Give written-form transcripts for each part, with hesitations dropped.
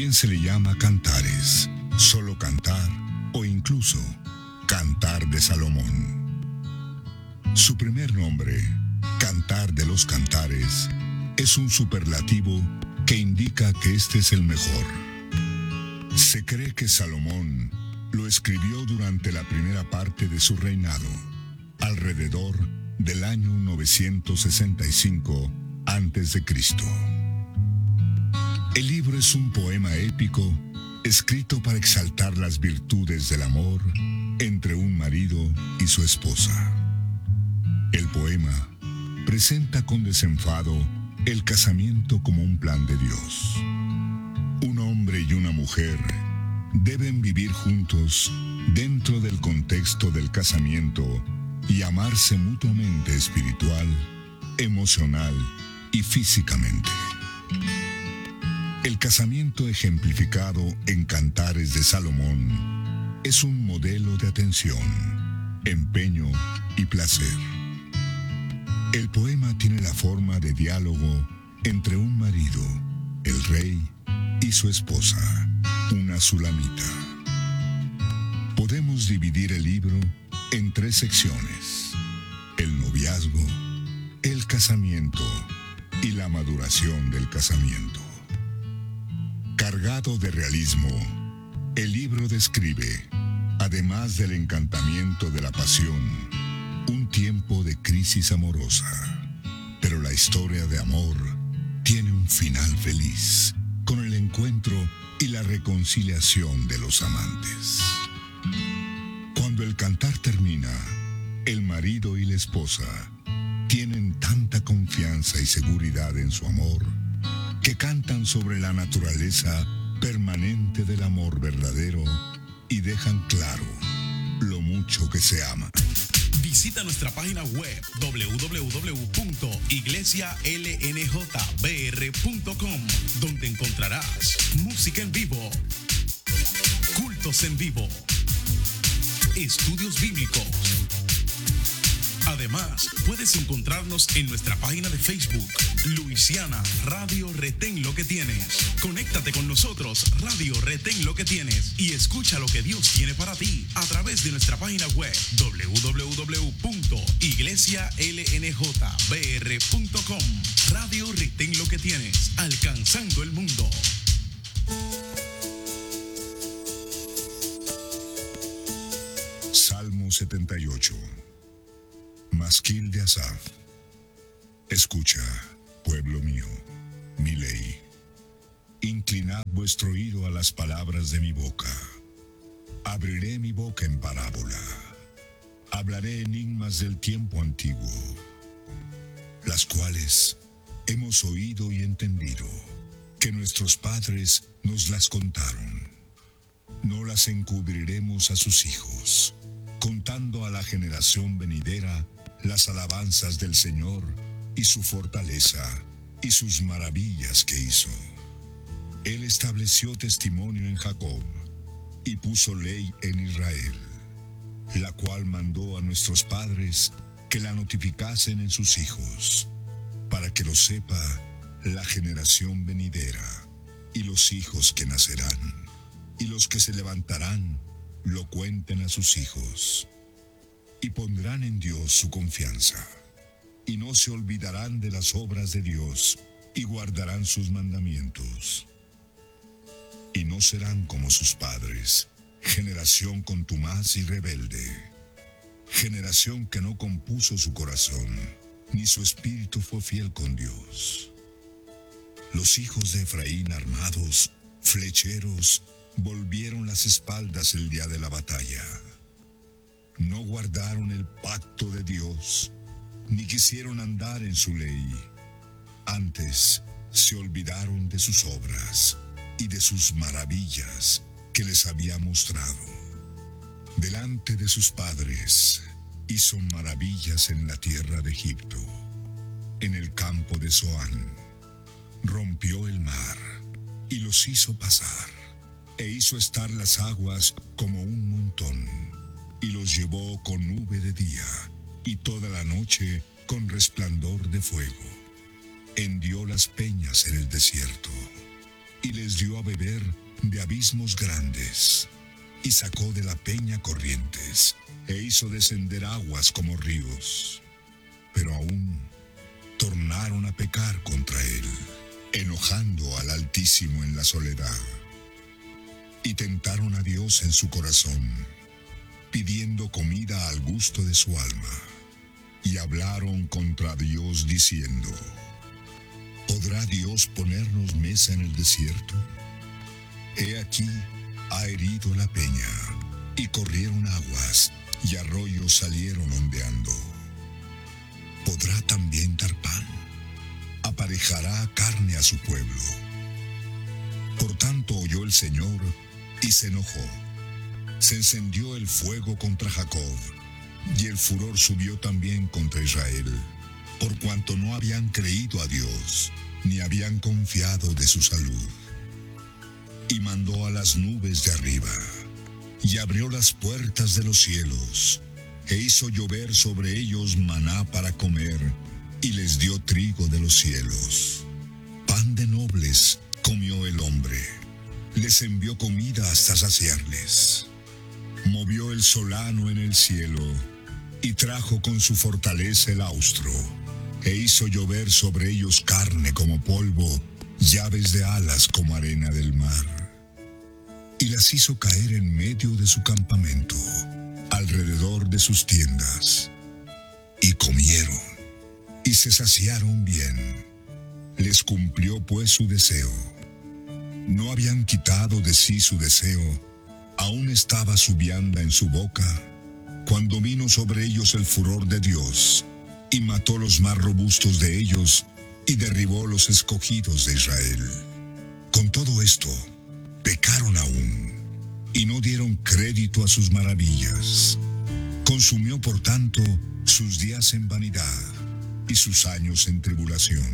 También se le llama Cantares, solo cantar o incluso Cantar de Salomón. Su primer nombre, Cantar de los Cantares, es un superlativo que indica que este es el mejor. Se cree que Salomón lo escribió durante la primera parte de su reinado, alrededor del año 965 a.C. El libro es un poema épico escrito para exaltar las virtudes del amor entre un marido y su esposa. El poema presenta con desenfado el casamiento como un plan de Dios. Un hombre y una mujer deben vivir juntos dentro del contexto del casamiento y amarse mutuamente espiritual, emocional y físicamente. El casamiento ejemplificado en Cantares de Salomón es un modelo de atención, empeño y placer. El poema tiene la forma de diálogo entre un marido, el rey, y su esposa, una sulamita. Podemos dividir el libro en 3 secciones: el noviazgo, el casamiento y la maduración del casamiento. Cargado de realismo, el libro describe, además del encantamiento de la pasión, un tiempo de crisis amorosa. Pero la historia de amor tiene un final feliz, con el encuentro y la reconciliación de los amantes. Cuando el cantar termina, el marido y la esposa tienen tanta confianza y seguridad en su amor que cantan sobre la naturaleza permanente del amor verdadero y dejan claro lo mucho que se aman. Visita nuestra página web www.iglesialnjbr.com, donde encontrarás música en vivo, cultos en vivo, estudios bíblicos. Además, puedes encontrarnos en nuestra página de Facebook, Luisiana Radio Retén Lo Que Tienes. Conéctate con nosotros, Radio Retén Lo Que Tienes, y escucha lo que Dios tiene para ti a través de nuestra página web, www.iglesialnjbr.com. Radio Retén Lo Que Tienes, alcanzando el mundo. Salmo 78. Masquil de Asaf. Escucha, pueblo mío, mi ley. Inclinad vuestro oído a las palabras de mi boca. Abriré mi boca en parábola. Hablaré enigmas del tiempo antiguo, las cuales hemos oído y entendido, que nuestros padres nos las contaron. No las encubriremos a sus hijos, contando a la generación venidera las alabanzas del Señor y su fortaleza y sus maravillas que hizo. Él estableció testimonio en Jacob y puso ley en Israel, la cual mandó a nuestros padres que la notificasen en sus hijos, para que lo sepa la generación venidera y los hijos que nacerán, y los que se levantarán lo cuenten a sus hijos. Y pondrán en Dios su confianza, y no se olvidarán de las obras de Dios, y guardarán sus mandamientos. Y no serán como sus padres, generación contumaz y rebelde, generación que no compuso su corazón, ni su espíritu fue fiel con Dios. Los hijos de Efraín armados, flecheros, volvieron las espaldas el día de la batalla. No guardaron el pacto de Dios, ni quisieron andar en su ley. Antes se olvidaron de sus obras y de sus maravillas que les había mostrado. Delante de sus padres hizo maravillas en la tierra de Egipto, en el campo de Zoán. Rompió el mar y los hizo pasar, e hizo estar las aguas como un montón. Y los llevó con nube de día, y toda la noche con resplandor de fuego. Hendió las peñas en el desierto. y les dio a beber de abismos grandes, y sacó de la peña corrientes, e hizo descender aguas como ríos. Pero aún tornaron a pecar contra él, enojando al Altísimo en la soledad. Y tentaron a Dios en su corazón, pidiendo comida al gusto de su alma. Y hablaron contra Dios diciendo: ¿podrá Dios ponernos mesa en el desierto? He aquí, ha herido la peña, y corrieron aguas, y arroyos salieron ondeando. ¿Podrá también dar pan? Aparejará carne a su pueblo. Por tanto oyó el Señor, y se enojó. Se encendió el fuego contra Jacob, y el furor subió también contra Israel, por cuanto no habían creído a Dios, ni habían confiado de su salud. Y mandó a las nubes de arriba, y abrió las puertas de los cielos, e hizo llover sobre ellos maná para comer, y les dio trigo de los cielos. Pan de nobles comió el hombre, les envió comida hasta saciarles. Movió el solano en el cielo, y trajo con su fortaleza el austro, e hizo llover sobre ellos carne como polvo, llaves de alas como arena del mar. Y las hizo caer en medio de su campamento, alrededor de sus tiendas. Y comieron, y se saciaron bien. Les cumplió pues su deseo. No habían quitado de sí su deseo, aún estaba su vianda en su boca, cuando vino sobre ellos el furor de Dios, y mató los más robustos de ellos, y derribó los escogidos de Israel. Con todo esto, pecaron aún, y no dieron crédito a sus maravillas. Consumió por tanto sus días en vanidad, y sus años en tribulación.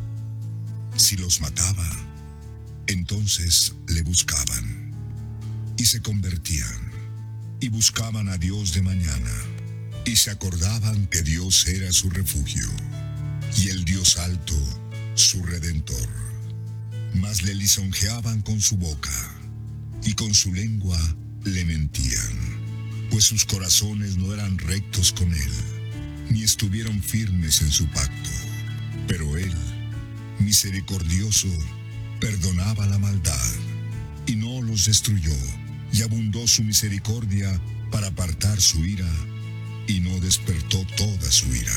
Si los mataba, entonces le buscaban, y se convertían, y buscaban a Dios de mañana, y se acordaban que Dios era su refugio, y el Dios alto, su redentor. Mas le lisonjeaban con su boca, y con su lengua le mentían, pues sus corazones no eran rectos con él, ni estuvieron firmes en su pacto. Pero él, misericordioso, perdonaba la maldad, y no los destruyó, y abundó su misericordia para apartar su ira, y no despertó toda su ira.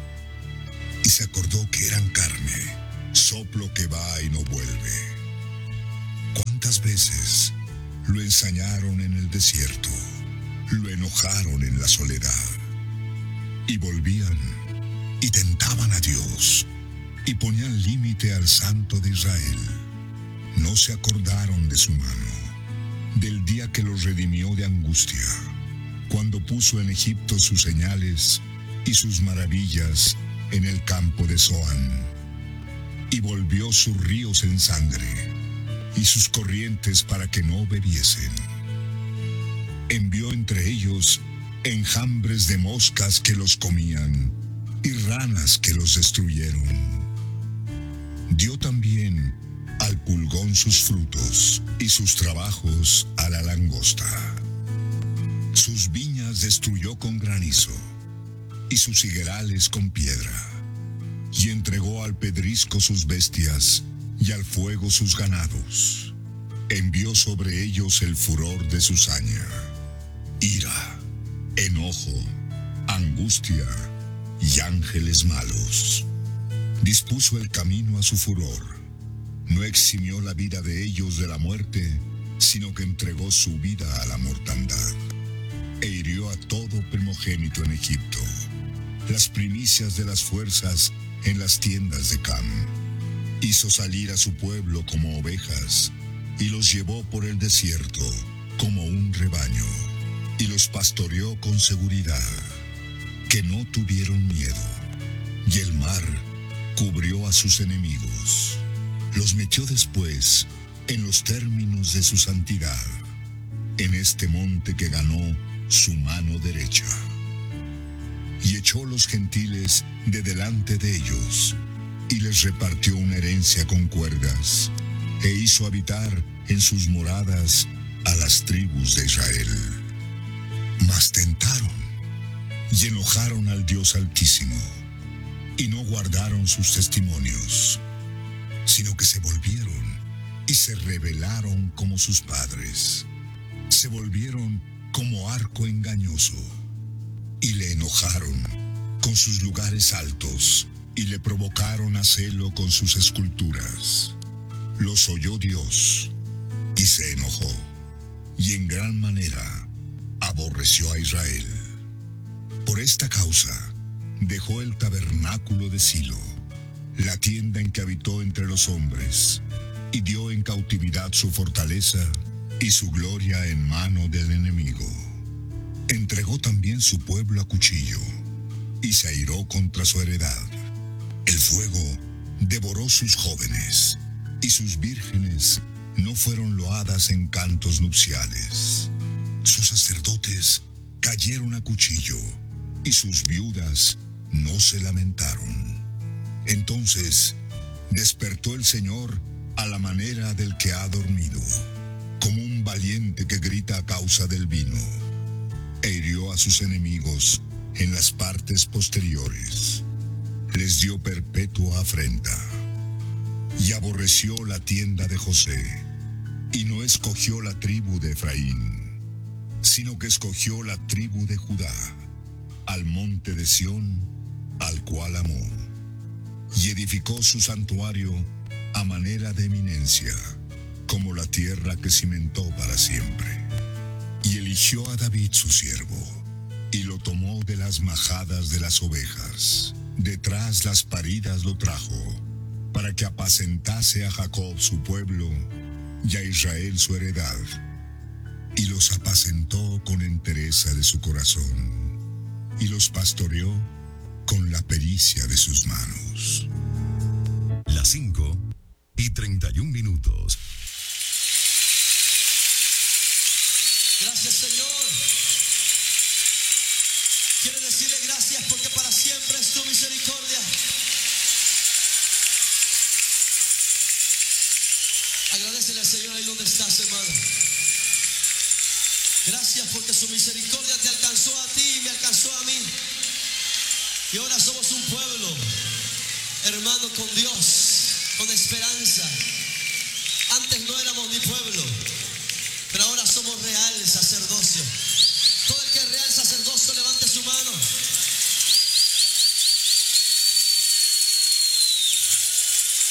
Y se acordó que eran carne, soplo que va y no vuelve. ¿Cuántas veces lo ensañaron en el desierto, lo enojaron en la soledad? Y volvían, y tentaban a Dios, y ponían límite al Santo de Israel. No se acordaron de su mano, del día que los redimió de angustia, cuando puso en Egipto sus señales y sus maravillas en el campo de Zoán, y volvió sus ríos en sangre, y sus corrientes para que no bebiesen. Envió entre ellos enjambres de moscas que los comían, y ranas que los destruyeron. Dio también al pulgón sus frutos, y sus trabajos a la langosta. Sus viñas destruyó con granizo, y sus higuerales con piedra. Y entregó al pedrisco sus bestias, y al fuego sus ganados. Envió sobre ellos el furor de su saña, ira, enojo, angustia y ángeles malos. Dispuso el camino a su furor. No eximió la vida de ellos de la muerte, sino que entregó su vida a la mortandad. E hirió a todo primogénito en Egipto, las primicias de las fuerzas en las tiendas de Cam. Hizo salir a su pueblo como ovejas, y los llevó por el desierto como un rebaño, y los pastoreó con seguridad, que no tuvieron miedo. Y el mar cubrió a sus enemigos. Los metió después en los términos de su santidad, en este monte que ganó su mano derecha. Y echó los gentiles de delante de ellos, y les repartió una herencia con cuerdas, e hizo habitar en sus moradas a las tribus de Israel. Mas tentaron y enojaron al Dios Altísimo, y no guardaron sus testimonios, sino que se volvieron y se rebelaron como sus padres. Se volvieron como arco engañoso, y le enojaron con sus lugares altos, y le provocaron a celo con sus esculturas. Los oyó Dios, y se enojó, y en gran manera aborreció a Israel. Por esta causa dejó el tabernáculo de Silo, la tienda en que habitó entre los hombres, y dio en cautividad su fortaleza y su gloria en mano del enemigo. Entregó también su pueblo a cuchillo, y se airó contra su heredad. El fuego devoró sus jóvenes, y sus vírgenes no fueron loadas en cantos nupciales. Sus sacerdotes cayeron a cuchillo, y sus viudas no se lamentaron. Entonces despertó el Señor a la manera del que ha dormido, como un valiente que grita a causa del vino, e hirió a sus enemigos en las partes posteriores. Les dio perpetua afrenta, y aborreció la tienda de José, y no escogió la tribu de Efraín, sino que escogió la tribu de Judá, al monte de Sión, al cual amó, y edificó su santuario a manera de eminencia, como la tierra que cimentó para siempre. Y eligió a David su siervo, y lo tomó de las majadas de las ovejas, detrás las paridas lo trajo, para que apacentase a Jacob su pueblo, y a Israel su heredad, y los apacentó con entereza de su corazón, y los pastoreó con la pericia de sus manos. Las 5:31. Gracias, Señor. Quiero decirle gracias porque para siempre es tu misericordia. Agradecele al Señor ahí donde estás, hermano. Gracias porque su misericordia te alcanzó a ti y me alcanzó a mí. Y ahora somos un pueblo, hermano, con Dios, con esperanza. Antes no éramos ni pueblo, pero ahora somos real sacerdocio.